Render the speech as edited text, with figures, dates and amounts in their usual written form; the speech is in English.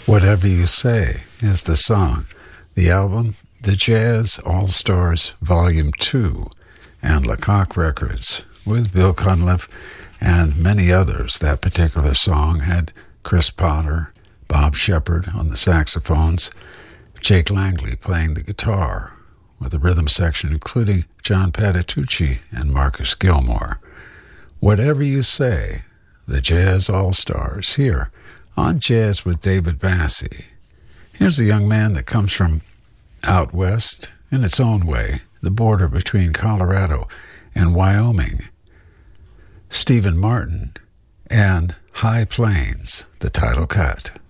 Whatever You Say is the song. The album, The Jazz All-Stars Volume 2, and Lecoq Records, with Bill Cunliffe and many others. That particular song had Chris Potter, Bob Shepard on the saxophones, Jake Langley playing the guitar, with a rhythm section including John Patitucci and Marcus Gilmore. Whatever You Say, the Jazz All-Stars, here on Jazz with David Bassie. Here's a young man that comes from out west in its own way, the border between Colorado and Wyoming. Stephen Martin and High Plains, the title cut.